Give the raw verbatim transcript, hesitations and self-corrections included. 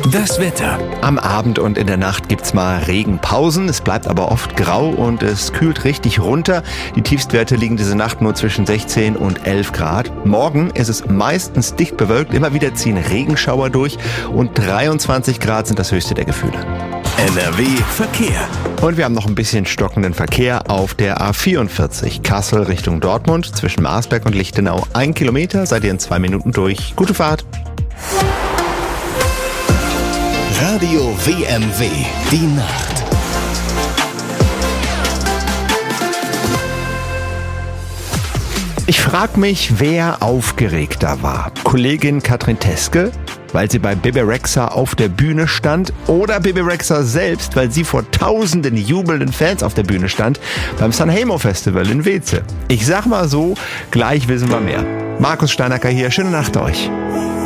Das Wetter. Am Abend und in der Nacht gibt's mal Regenpausen. Es bleibt aber oft grau und es kühlt richtig runter. Die Tiefstwerte liegen diese Nacht nur zwischen sechzehn und elf Grad. Morgen ist es meistens dicht bewölkt. Immer wieder ziehen Regenschauer durch und dreiundzwanzig Grad sind das höchste der Gefühle. N R W Verkehr. Und wir haben noch ein bisschen stockenden Verkehr auf der A vierundvierzig. Kassel Richtung Dortmund zwischen Marsberg und Lichtenau. Ein Kilometer, seid ihr in zwei Minuten durch. Gute Fahrt. Radio W M W. Die Nacht. Ich frage mich, wer aufgeregter war. Kollegin Katrin Teske, weil sie bei Bebe Rexha auf der Bühne stand, oder Bebe Rexha selbst, weil sie vor tausenden jubelnden Fans auf der Bühne stand beim Sanremo Festival in Weeze. Ich sag mal so, gleich wissen wir mehr. Markus Steinacker hier, schöne Nacht euch.